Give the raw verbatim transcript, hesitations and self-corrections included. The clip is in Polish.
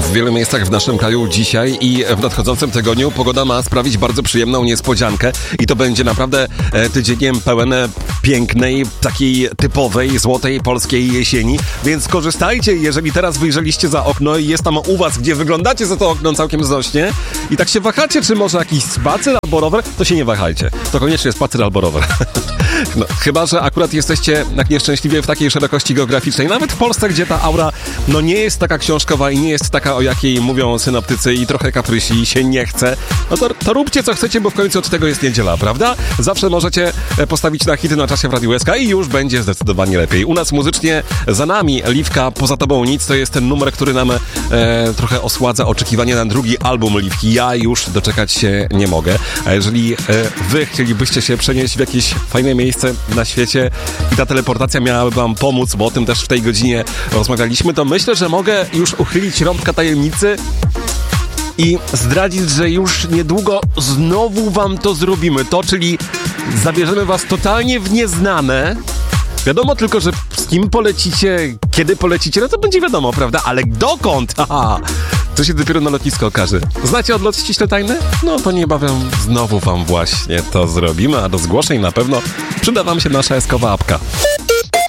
w wielu miejscach w naszym kraju dzisiaj i w nadchodzącym tygodniu pogoda ma sprawić bardzo przyjemną niespodziankę i to będzie naprawdę tydzieniem pełen pięknej, takiej typowej, złotej polskiej jesieni, więc korzystajcie, jeżeli teraz wyjrzeliście za okno i jest tam u was, gdzie wyglądacie za to okno całkiem znośnie i tak się wahacie, czy może jakiś spacer albo rower, to się nie wahajcie. To koniecznie spacer albo rower. No, chyba że akurat jesteście tak nieszczęśliwie w takiej szerokości geograficznej, nawet w Polsce, gdzie ta aura no nie jest taka książkowa i nie jest taka, o jakiej mówią synoptycy i trochę kaprysi i się nie chce, no to, to róbcie co chcecie, bo w końcu od tego jest niedziela, prawda? Zawsze możecie postawić na hity na czasie w Radiu S K i już będzie zdecydowanie lepiej. U nas muzycznie za nami Liwka, Poza tobą nic, to jest ten numer, który nam e, trochę osładza oczekiwanie na drugi album Liwki. Ja już doczekać się nie mogę. A jeżeli e, wy chcielibyście się przenieść w jakieś fajne miejsce na świecie i ta teleportacja miałaby wam pomóc, bo o tym też w tej godzinie rozmawialiśmy, to myślę, że mogę już uchylić rąbka tajemnicy i zdradzić, że już niedługo znowu wam to zrobimy. To, czyli zabierzemy was totalnie w nieznane. Wiadomo tylko, że z kim polecicie, kiedy polecicie, no to będzie wiadomo, prawda? Ale dokąd? Haha! To się dopiero na lotnisko okaże. Znacie odlot ściśle tajny? No to niebawem znowu wam właśnie to zrobimy, a do zgłoszeń na pewno przyda wam się nasza eskowa apka.